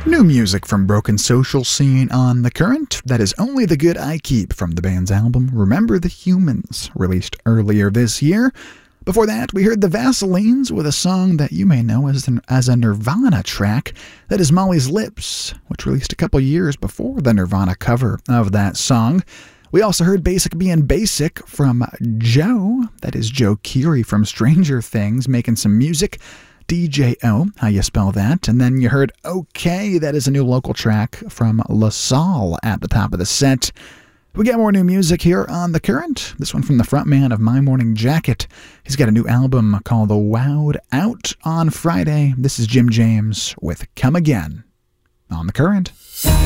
New music from Broken Social Scene on The Current. That is Only the Good I Keep from the band's album Remember the Humans, released earlier this year. Before that, we heard the Vaselines with a song that you may know as a Nirvana track. That is Molly's Lips, which released a couple years before the Nirvana cover of that song. We also heard Basic Being Basic from Joe. That is Joe Keery from Stranger Things, making some music. DJO, how you spell that. And then you heard OK, that is a new local track from LaSalle at the top of the set. We got more new music here on The Current. This one from the frontman of My Morning Jacket. He's got a new album called The Wowed out on Friday. This is Jim James with Come Again on The Current.